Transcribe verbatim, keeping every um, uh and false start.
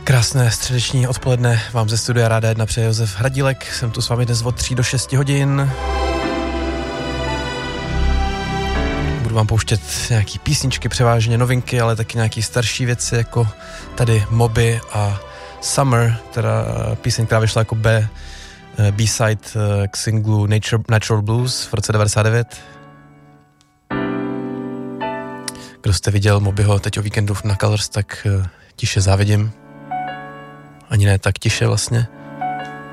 Krásné středeční odpoledne vám ze studia Rádia jedna přeje Josef Hradílek. Jsem tu s vámi dnes od tří do šesti hodin. Budu vám pouštět nějaký písničky, převážně novinky, ale taky nějaký starší věci, jako tady Moby a Summer, teda píseň, která vyšla jako B, B-side k singlu Nature, Natural Blues v roce devadesát devět. Kdo jste viděl Mobyho teď o víkendu na Colors, tak tiše závidím. Ani ne tak tiše vlastně.